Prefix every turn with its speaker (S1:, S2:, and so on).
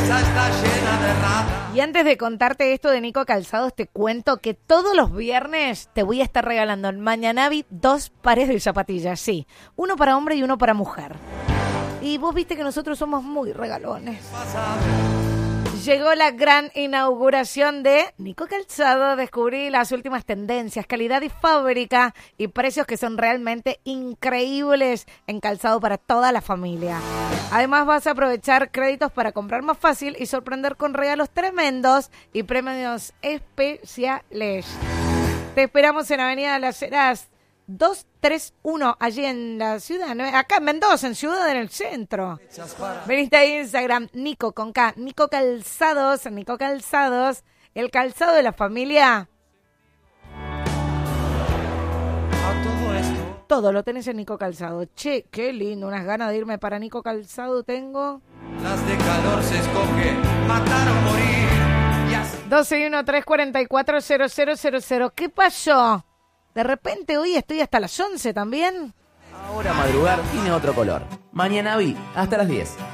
S1: esa está llena de ratas.
S2: Y antes de contarte esto de Nico Calzados, te cuento que todos los viernes te voy a estar regalando en Mañanavi 2 pares de zapatillas, sí. Uno para hombre y uno para mujer. Y vos viste que nosotros somos muy regalones. Llegó la gran inauguración de Nico Calzado. Descubrí las últimas tendencias, calidad y fábrica y precios que son realmente increíbles en calzado para toda la familia. Además vas a aprovechar créditos para comprar más fácil y sorprender con regalos tremendos y premios especiales. Te esperamos en Avenida Las Heras 231, allí en la ciudad, ¿no? Acá en Mendoza, en Ciudad, en el centro. Veniste a Instagram, Nico con K, Nico Calzados, el calzado de la familia.
S1: A todo esto,
S2: Todo lo tenés en Nico Calzado. Che, qué lindo, unas ganas de irme para Nico Calzado tengo.
S1: las de calor se escoge, matar o morir. Y así
S2: 1213440000. ¿Qué pasó? De repente hoy estoy hasta las 11 también.
S3: Ahora madrugar tiene otro color. Mañana vi, hasta las 10.